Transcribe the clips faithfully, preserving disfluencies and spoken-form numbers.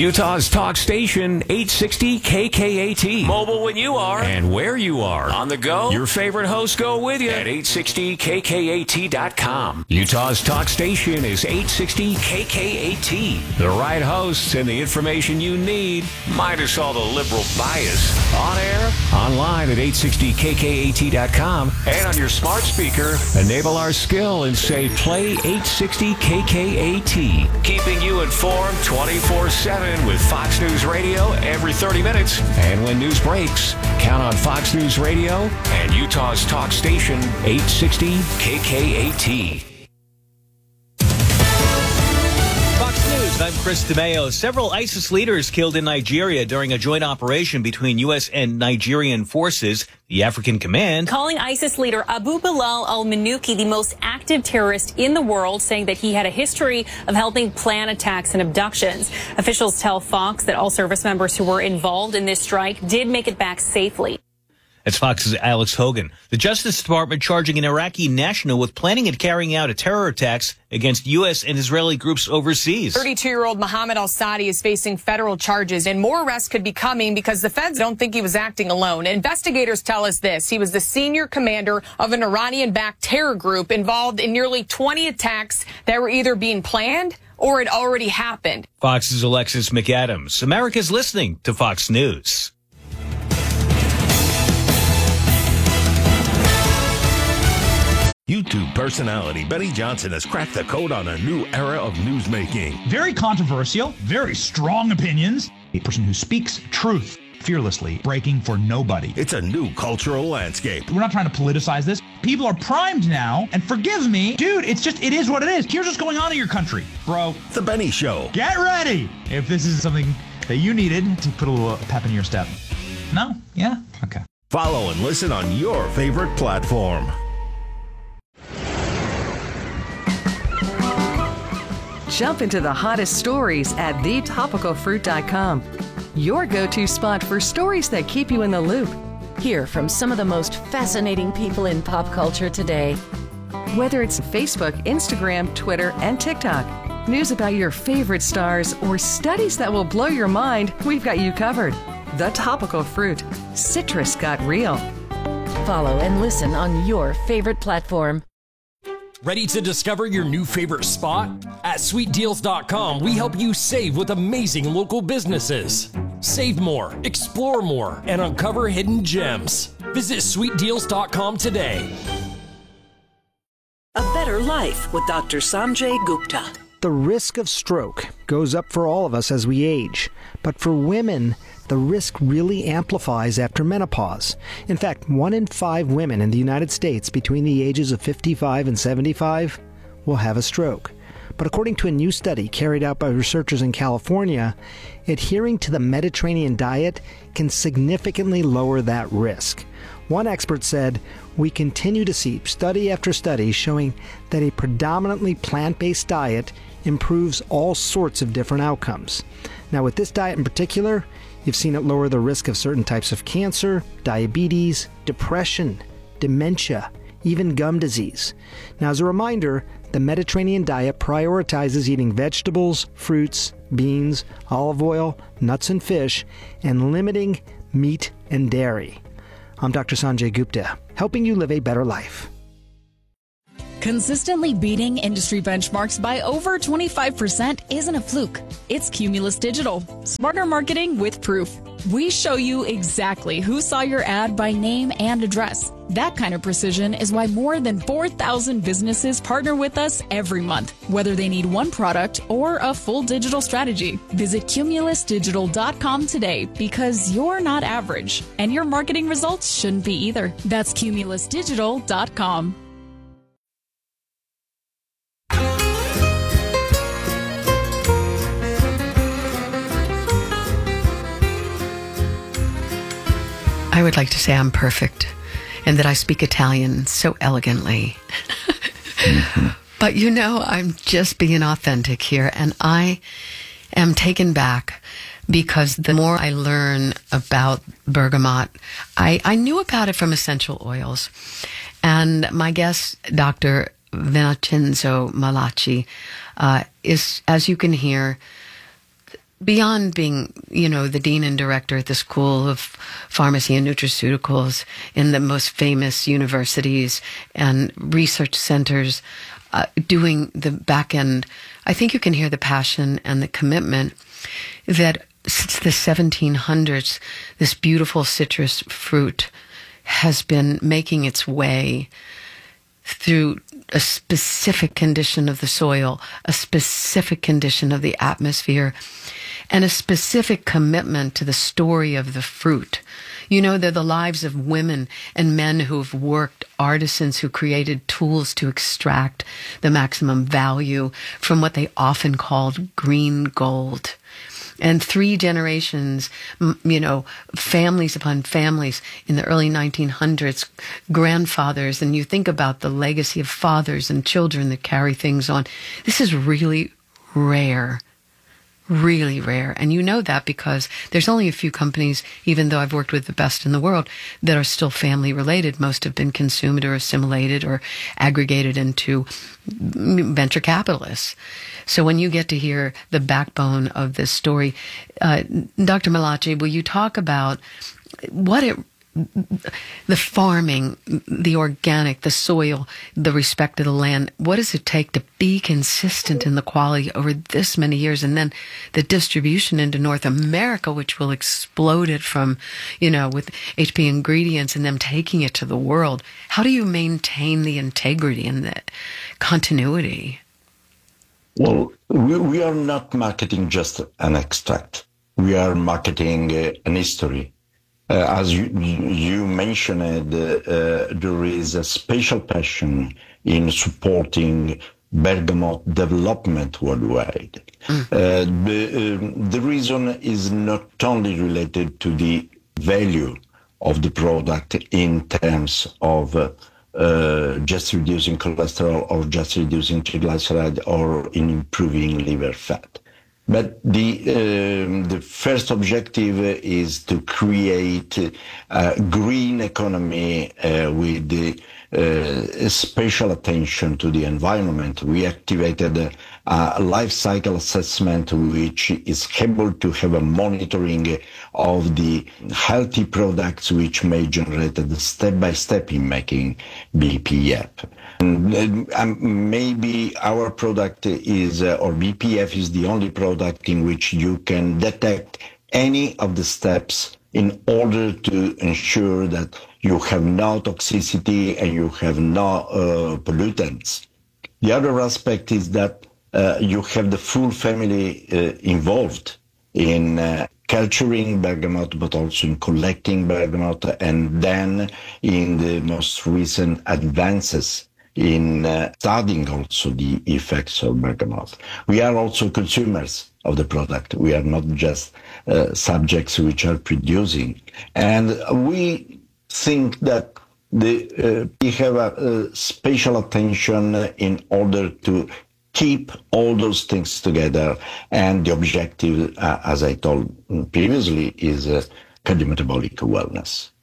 Utah's talk station, eight sixty K K A T. Mobile when you are. And where you are. On the go. Your favorite hosts go with you at eight sixty K K A T dot com. Utah's talk station is eight sixty K K A T. The right hosts and the information you need, minus all the liberal bias. On air, online at eight sixty K K A T dot com, and on your smart speaker, enable our skill and say play eight sixty K K A T. Keeping you informed twenty-four seven with Fox News Radio every thirty minutes. And when news breaks, count on Fox News Radio and Utah's talk station, eight sixty K K A T. I'm Chris DeMeo. Several ISIS leaders killed in Nigeria during a joint operation between U S and Nigerian forces. The African Command calling ISIS leader Abu Bilal al-Manuki the most active terrorist in the world, saying that he had a history of helping plan attacks and abductions. Officials tell Fox that all service members who were involved in this strike did make it back safely. That's Fox's Alex Hogan. The Justice Department charging an Iraqi national with planning and carrying out a terror attacks against U S and Israeli groups overseas. thirty-two-year-old Mohammed al-Sadi is facing federal charges, and more arrests could be coming because the feds don't think he was acting alone. Investigators tell us this. He was the senior commander of an Iranian-backed terror group involved in nearly twenty attacks that were either being planned or had already happened. Fox's Alexis McAdams. America's listening to Fox News. YouTube personality Benny Johnson has cracked the code on a new era of newsmaking. Very controversial, very strong opinions. A person who speaks truth fearlessly, breaking for nobody. It's a new cultural landscape. We're not trying to politicize this. People are primed now, and forgive me, dude, it's just, it is what it is. Here's what's going on in your country, bro. The Benny Show. Get ready if this is something that you needed to put a little pep in your step. No? Yeah? Okay. Follow and listen on your favorite platform. Jump into the hottest stories at the topical fruit dot com. Your go-to spot for stories that keep you in the loop. Hear from some of the most fascinating people in pop culture today. Whether it's Facebook, Instagram, Twitter, and TikTok, news about your favorite stars, or studies that will blow your mind, we've got you covered. The Topical Fruit. Citrus got real. Follow and listen on your favorite platform. Ready to discover your new favorite spot? At sweet deals dot com, we help you save with amazing local businesses. Save more, explore more, and uncover hidden gems. Visit sweet deals dot com today. A better life with Doctor Sanjay Gupta. The risk of stroke goes up for all of us as we age, but for women, the risk really amplifies after menopause. In fact, one in five women in the United States between the ages of fifty-five and seventy-five will have a stroke. But according to a new study carried out by researchers in California, adhering to the Mediterranean diet can significantly lower that risk. One expert said, "We continue to see study after study showing that a predominantly plant-based diet improves all sorts of different outcomes." Now, with this diet in particular, you've seen it lower the risk of certain types of cancer, diabetes, depression, dementia, even gum disease. Now, as a reminder, the Mediterranean diet prioritizes eating vegetables, fruits, beans, olive oil, nuts and fish, and limiting meat and dairy. I'm Doctor Sanjay Gupta, helping you live a better life. Consistently beating industry benchmarks by over twenty-five percent isn't a fluke. It's Cumulus Digital. Smarter marketing with proof. We show you exactly who saw your ad by name and address. That kind of precision is why more than four thousand businesses partner with us every month, whether they need one product or a full digital strategy. Visit cumulus digital dot com today because you're not average, and your marketing results shouldn't be either. That's cumulus digital dot com. I would like to say I'm perfect and that I speak Italian so elegantly. Mm-hmm. But you know, I'm just being authentic here, and I am taken back because the more I learn about bergamot, I, I knew about it from essential oils. And my guest, Doctor Vincenzo Malachi, uh, is, as you can hear, beyond being, you know, the dean and director at the School of Pharmacy and Nutraceuticals in the most famous universities and research centers, uh, doing the back end, I think you can hear the passion and the commitment that since the seventeen hundreds, this beautiful citrus fruit has been making its way through a specific condition of the soil, a specific condition of the atmosphere, and a specific commitment to the story of the fruit. You know, they're the lives of women and men who've worked, artisans who created tools to extract the maximum value from what they often called green gold. And three generations, you know, families upon families in the early nineteen hundreds, grandfathers, and you think about the legacy of fathers and children that carry things on. This is really rare, really rare. And you know that because there's only a few companies, even though I've worked with the best in the world, that are still family related. Most have been consumed or assimilated or aggregated into venture capitalists. So when you get to hear the backbone of this story, uh, Doctor Malachi, will you talk about what it, the farming, the organic, the soil, the respect of the land, what does it take to be consistent in the quality over this many years? And then the distribution into North America, which will explode it from, you know, with H P Ingredients and them taking it to the world. How do you maintain the integrity and the continuity? Well, we, we are not marketing just an extract. We are marketing uh, an history. Uh, as you, you mentioned, uh, uh, there is a special passion in supporting bergamot development worldwide. Mm. Uh, the, uh, the reason is not only related to the value of the product in terms of uh, Uh, just reducing cholesterol or just reducing triglyceride or in improving liver fat. But the um, the first objective is to create a green economy uh, with the uh, special attention to the environment. We activated a, a life cycle assessment which is able to have a monitoring of the healthy products which may generate the step-by-step in making B P F. And, um, maybe our product is, uh, or B P F is the only product in which you can detect any of the steps in order to ensure that you have no toxicity and you have no uh, pollutants. The other aspect is that uh, you have the full family uh, involved in uh, culturing bergamot, but also in collecting bergamot, and then in the most recent advances in uh, studying also the effects of bergamot. We are also consumers of the product. We are not just uh, subjects which are producing. And we think that the, uh, we have a, a special attention in order to keep all those things together. And the objective, uh, as I told previously, is uh, cardiometabolic wellness.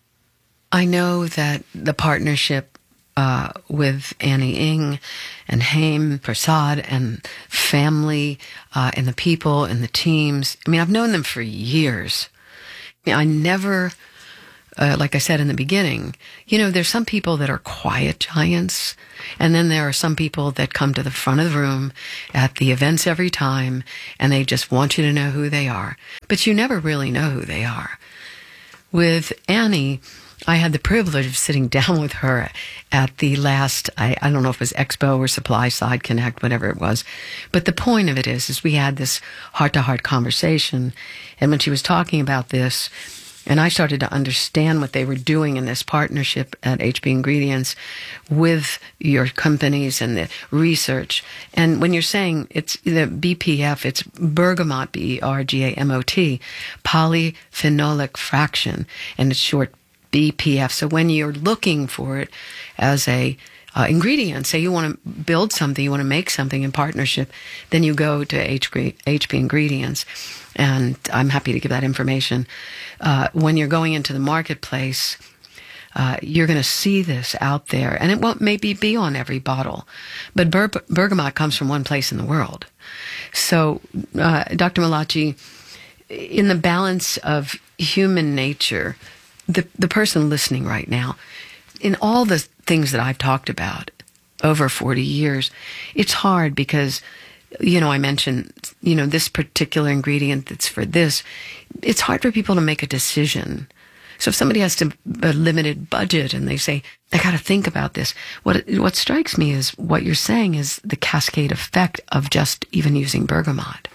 I know that the partnership Uh, with Annie Ing and Haim Prasad and family uh, and the people and the teams. I mean, I've known them for years. I never, uh, like I said in the beginning, you know, there's some people that are quiet giants, and then there are some people that come to the front of the room at the events every time, and they just want you to know who they are. But you never really know who they are. With Annie, I had the privilege of sitting down with her at the last, I, I don't know if it was Expo or Supply Side Connect, whatever it was. But the point of it is, is we had this heart-to-heart conversation. And when she was talking about this, and I started to understand what they were doing in this partnership at H P Ingredients with your companies and the research. And when you're saying it's the B P F, it's bergamot, B E R G A M O T, polyphenolic fraction, and it's short B P F. So when you're looking for it as a uh, ingredient, say you want to build something, you want to make something in partnership, then you go to H P Ingredients, and I'm happy to give that information. Uh, when you're going into the marketplace, uh, you're going to see this out there, and it won't maybe be on every bottle, but ber- bergamot comes from one place in the world. So, uh, Doctor Malachi, in the balance of human nature, the the person listening right now, in all the things that I've talked about over forty years, it's hard because, you know, I mentioned, you know, this particular ingredient that's for this. It's hard for people to make a decision. So if somebody has to, a limited budget and they say, I got to think about this, what what strikes me is what you're saying is the cascade effect of just even using bergamot.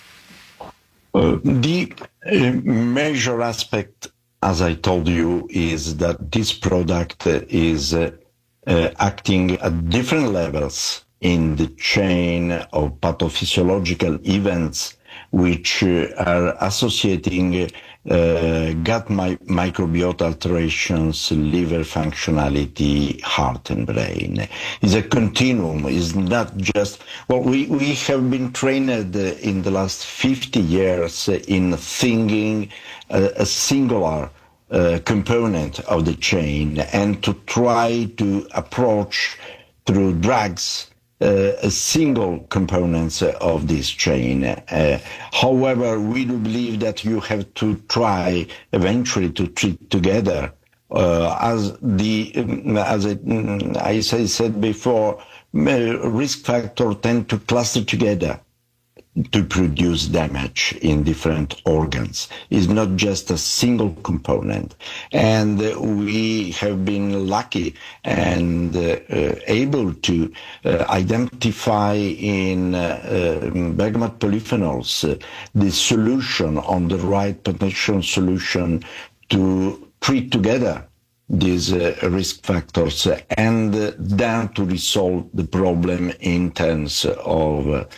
Uh, the uh, major aspect, as I told you, is that this product is uh, uh, acting at different levels in the chain of pathophysiological events which uh, are associating uh, gut mi- microbiota alterations, liver functionality, heart and brain. It's a continuum. It's not just, well, we, we have been trained uh, in the last fifty years in thinking uh, a singular uh, component of the chain and to try to approach through drugs Uh, a single components of this chain. Uh, however, we do believe that you have to try eventually to treat together. Uh, as the as I, as I said before, risk factors tend to cluster together to produce damage in different organs. It's not just a single component. And uh, we have been lucky and uh, uh, able to uh, identify in uh, uh, bergamot polyphenols uh, the solution on the right potential solution to treat together these uh, risk factors uh, and uh, then to resolve the problem in terms of uh,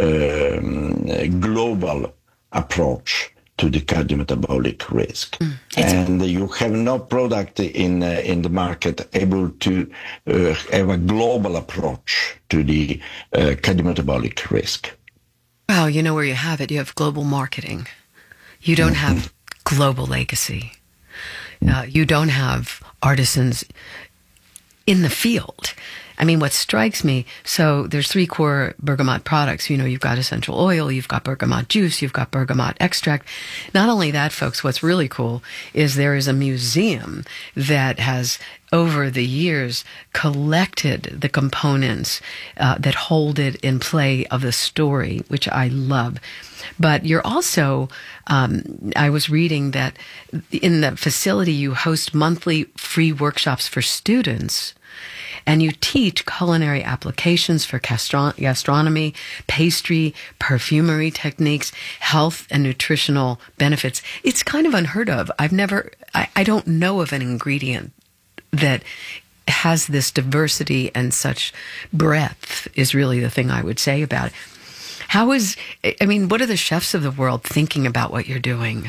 um, global approach to the cardiometabolic risk. Mm, and you have no product in uh, in the market able to uh, have a global approach to the uh, cardiometabolic risk. Well, you know where you have it. You have global marketing. You don't mm-hmm. have global legacy. Uh, you don't have artisans in the field. I mean, what strikes me, so there's three core bergamot products. You know, you've got essential oil, you've got bergamot juice, you've got bergamot extract. Not only that, folks, what's really cool is there is a museum that has, over the years, collected the components uh, that hold it in play of the story, which I love. But you're also, um, I was reading that in the facility you host monthly free workshops for students, and you teach culinary applications for gastro- gastronomy, pastry, perfumery techniques, health and nutritional benefits. It's kind of unheard of. I've never, I, I don't know of an ingredient that has this diversity and such breadth, is really the thing I would say about it. How is, I mean, what are the chefs of the world thinking about what you're doing?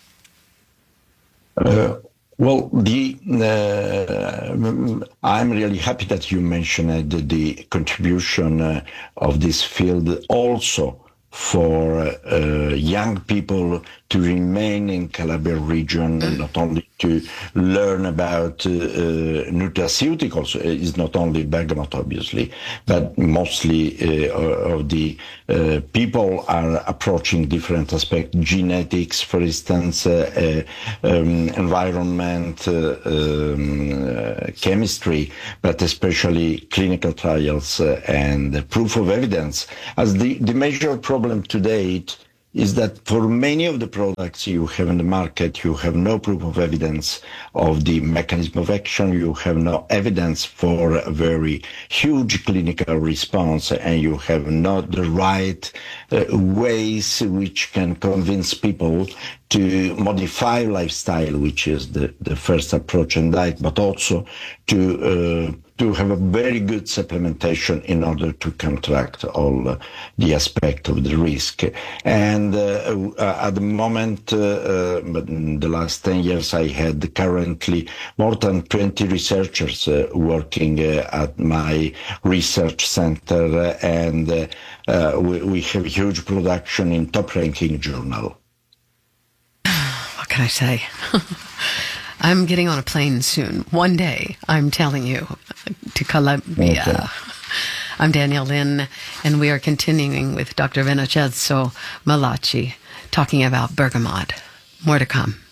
Uh, well, the uh, I'm really happy that you mentioned the contribution uh, of this field also for uh, young people to remain in Calabria region, mm. not only to learn about uh, uh, nutraceuticals, it's not only bergamot, obviously, but mostly uh, of the uh, people are approaching different aspects, genetics, for instance, uh, uh, um, environment, uh, um, uh, chemistry, but especially clinical trials uh, and proof of evidence. As the, the major problem to date is that for many of the products you have in the market, you have no proof of evidence of the mechanism of action, you have no evidence for a very huge clinical response, and you have not the right uh, ways which can convince people to modify lifestyle, which is the, the first approach in diet, but also to uh, to have a very good supplementation in order to counteract all uh, the aspect of the risk. And uh, uh, at the moment, uh, uh, but in the last ten years, I had currently more than twenty researchers uh, working uh, at my research center, uh, and uh, uh, we, we have huge production in top-ranking journal. What can I say? I'm getting on a plane soon. One day, I'm telling you, to Calabria. Okay. I'm Danielle Lynn, and we are continuing with Doctor Vincenzo Malachi, talking about bergamot. More to come.